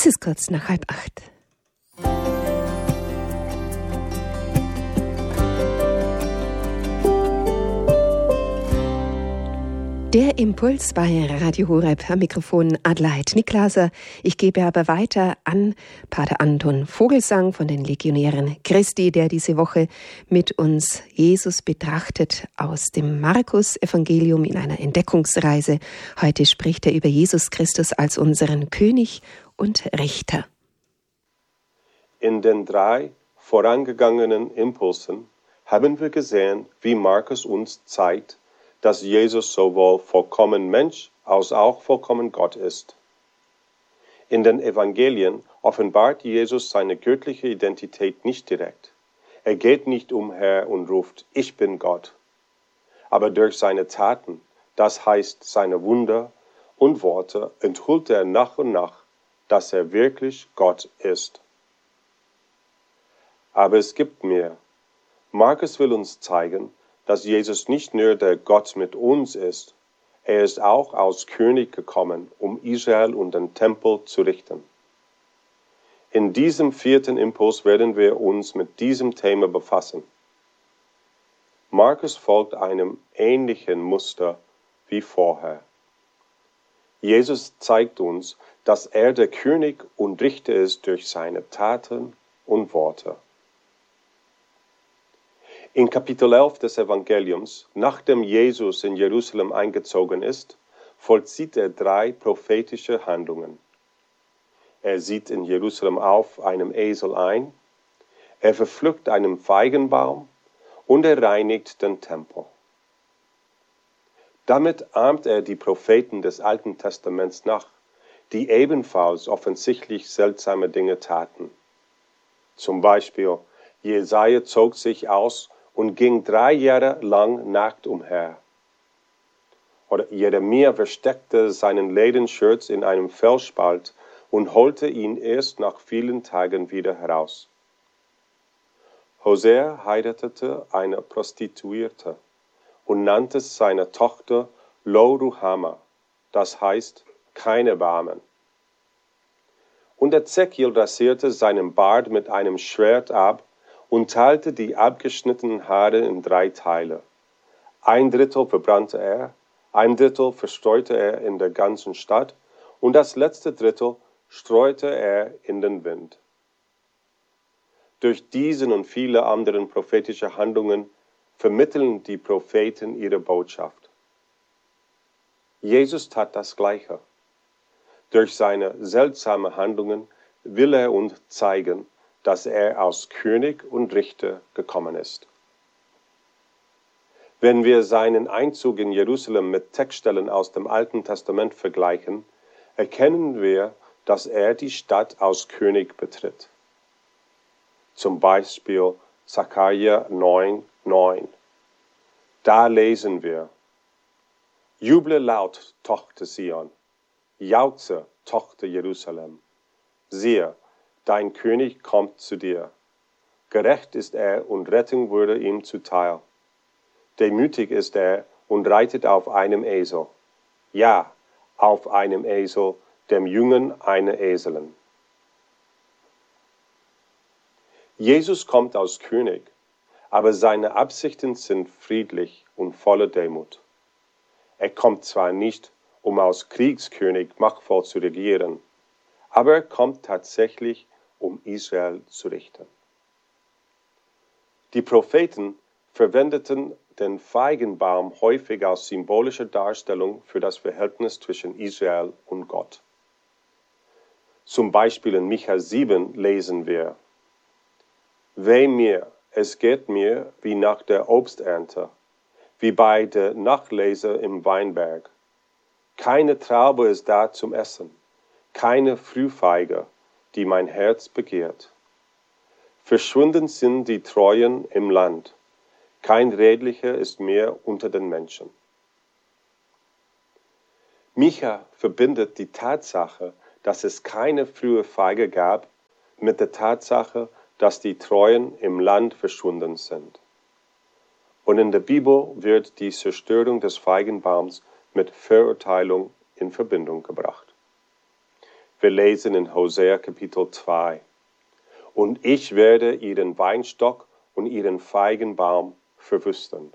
Es ist kurz nach 7:30. Der Impuls bei Radio Horeb, am Mikrofon Adelheid Niklaser. Ich gebe aber weiter an Pater Anton Vogelsang von den Legionären Christi, der diese Woche mit uns Jesus betrachtet aus dem Markus-Evangelium in einer Entdeckungsreise. Heute spricht er über Jesus Christus als unseren König und Richter. In den 3 vorangegangenen Impulsen haben wir gesehen, wie Markus uns zeigt, dass Jesus sowohl vollkommen Mensch als auch vollkommen Gott ist. In den Evangelien offenbart Jesus seine göttliche Identität nicht direkt. Er geht nicht umher und ruft, ich bin Gott. Aber durch seine Taten, das heißt seine Wunder und Worte, enthüllt er nach und nach, dass er wirklich Gott ist. Aber es gibt mehr. Markus will uns zeigen, dass Jesus nicht nur der Gott mit uns ist, er ist auch als König gekommen, um Israel und den Tempel zu richten. In diesem 4. Impuls werden wir uns mit diesem Thema befassen. Markus folgt einem ähnlichen Muster wie vorher. Jesus zeigt uns, dass er der König und Richter ist durch seine Taten und Worte. In Kapitel 11 des Evangeliums, nachdem Jesus in Jerusalem eingezogen ist, vollzieht er 3 prophetische Handlungen. Er sieht in Jerusalem auf einem Esel ein, er verpflückt einen Feigenbaum und er reinigt den Tempel. Damit ahmt er die Propheten des Alten Testaments nach, die ebenfalls offensichtlich seltsame Dinge taten. Zum Beispiel, Jesaja zog sich aus und ging 3 Jahre lang nackt umher. Oder Jeremia versteckte seinen Lederschurz in einem Felsspalt und holte ihn erst nach vielen Tagen wieder heraus. Hosea heiratete eine Prostituierte und nannte seine Tochter Lo-Ruhama, das heißt kein Erbarmen. Und Ezekiel rasierte seinen Bart mit einem Schwert ab und teilte die abgeschnittenen Haare in 3 Teile. 1/3 verbrannte er, 1/3 verstreute er in der ganzen Stadt und das letzte Drittel streute er in den Wind. Durch diesen und viele andere prophetische Handlungen vermitteln die Propheten ihre Botschaft. Jesus tat das Gleiche. Durch seine seltsamen Handlungen will er uns zeigen, dass er als König und Richter gekommen ist. Wenn wir seinen Einzug in Jerusalem mit Textstellen aus dem Alten Testament vergleichen, erkennen wir, dass er die Stadt als König betritt. Zum Beispiel Sacharja 9,9. Da lesen wir: Juble laut, Tochter Zion, jauchze, Tochter Jerusalem. Siehe, dein König kommt zu dir. Gerecht ist er und Rettung wurde ihm zuteil. Demütig ist er und reitet auf einem Esel. Ja, auf einem Esel, dem Jungen einer Eselin. Jesus kommt als König, aber seine Absichten sind friedlich und voller Demut. Er kommt zwar nicht, um als Kriegskönig machtvoll zu regieren, aber er kommt tatsächlich, um Israel zu richten. Die Propheten verwendeten den Feigenbaum häufig als symbolische Darstellung für das Verhältnis zwischen Israel und Gott. Zum Beispiel in Micha 7 lesen wir: Weh mir, es geht mir wie nach der Obsternte, wie bei der Nachlese im Weinberg. Keine Traube ist da zum Essen, keine Frühfeige, die mein Herz begehrt. Verschwunden sind die Treuen im Land, kein Redlicher ist mehr unter den Menschen. Micha verbindet die Tatsache, dass es keine frühe Feige gab, mit der Tatsache, dass die Treuen im Land verschwunden sind. Und in der Bibel wird die Zerstörung des Feigenbaums mit Verurteilung in Verbindung gebracht. Wir lesen in Hosea Kapitel 2. Und ich werde ihren Weinstock und ihren Feigenbaum verwüsten.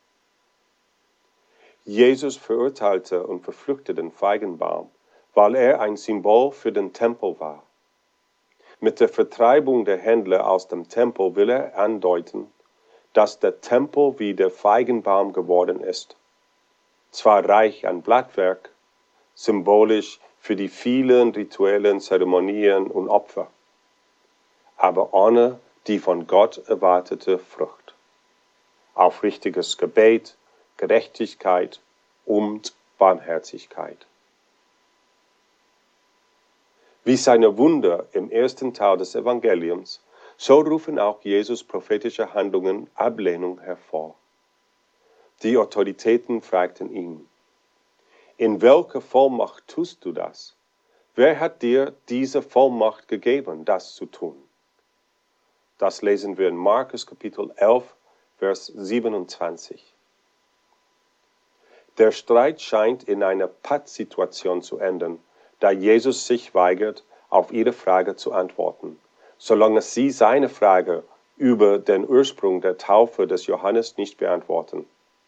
Jesus verurteilte und verfluchte den Feigenbaum, weil er ein Symbol für den Tempel war. Mit der Vertreibung der Händler aus dem Tempel will er andeuten, dass der Tempel wie der Feigenbaum geworden ist. Zwar reich an Blattwerk, symbolisch für die vielen rituellen Zeremonien und Opfer, aber ohne die von Gott erwartete Frucht. Aufrichtiges Gebet, Gerechtigkeit und Barmherzigkeit. Wie seine Wunder im ersten Teil des Evangeliums, so rufen auch Jesus prophetische Handlungen Ablehnung hervor. Die Autoritäten fragten ihn: In welcher Vollmacht tust du das? Wer hat dir diese Vollmacht gegeben, das zu tun? Das lesen wir in Markus Kapitel 11, Vers 27. Der Streit scheint in einer Pattsituation zu enden, da Jesus sich weigert, auf ihre Frage zu antworten, solange sie seine Frage über den Ursprung der Taufe des Johannes nicht beantworten.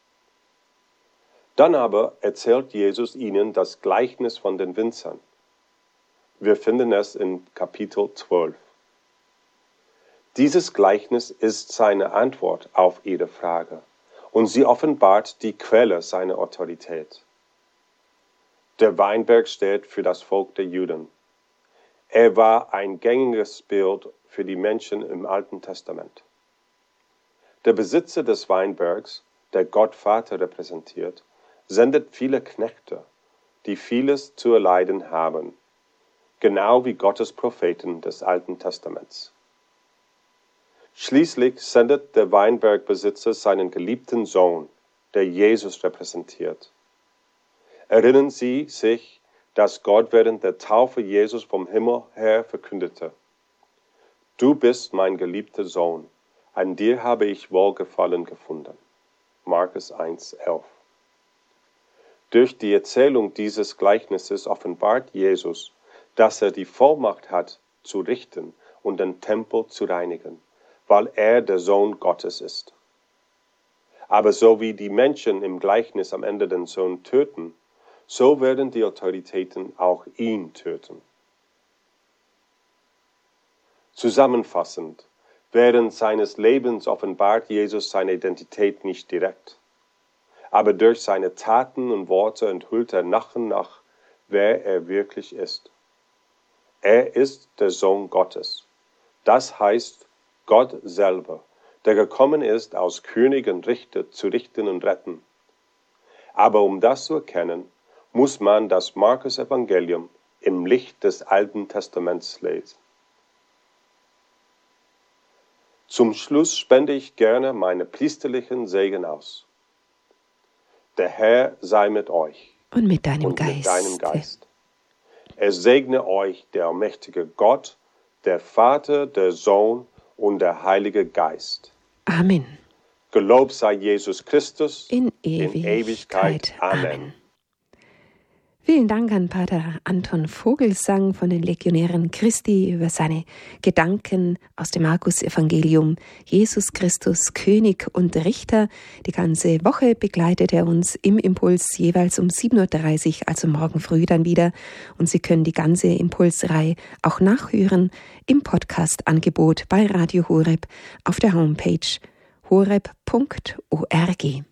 Dann aber erzählt Jesus ihnen das Gleichnis von den Winzern. Wir finden es in Kapitel 12. Dieses Gleichnis ist seine Antwort auf ihre Frage und sie offenbart die Quelle seiner Autorität. Der Weinberg steht für das Volk der Juden. Er war ein gängiges Bild für die Menschen im Alten Testament. Der Besitzer des Weinbergs, der Gott Vater repräsentiert, sendet viele Knechte, die vieles zu erleiden haben, genau wie Gottes Propheten des Alten Testaments. Schließlich sendet der Weinbergbesitzer seinen geliebten Sohn, der Jesus repräsentiert. Erinnern Sie sich, dass Gott während der Taufe Jesus vom Himmel her verkündete: Du bist mein geliebter Sohn, an dir habe ich Wohlgefallen gefunden. Markus 1,11. Durch die Erzählung dieses Gleichnisses offenbart Jesus, dass er die Vollmacht hat, zu richten und den Tempel zu reinigen, weil er der Sohn Gottes ist. Aber so wie die Menschen im Gleichnis am Ende den Sohn töten, so werden die Autoritäten auch ihn töten. Zusammenfassend, während seines Lebens offenbart Jesus seine Identität nicht direkt, aber durch seine Taten und Worte enthüllt er nach und nach, wer er wirklich ist. Er ist der Sohn Gottes. Das heißt, Gott selber, der gekommen ist, aus König und Richter zu richten und retten. Aber um das zu erkennen, muss man das Markus-Evangelium im Licht des Alten Testaments lesen. Zum Schluss spende ich gerne meine priesterlichen Segen aus. Der Herr sei mit euch und mit deinem Geist. Er segne euch der allmächtige Gott, der Vater, der Sohn und der Heilige Geist. Amen. Gelobt sei Jesus Christus in Ewigkeit. Amen. Vielen Dank an Pater Anton Vogelsang von den Legionären Christi über seine Gedanken aus dem Markus-Evangelium. Jesus Christus, König und Richter. Die ganze Woche begleitet er uns im Impuls jeweils um 7.30 Uhr, also morgen früh dann wieder. Und Sie können die ganze Impulsreihe auch nachhören im Podcast-Angebot bei Radio Horeb auf der Homepage horeb.org.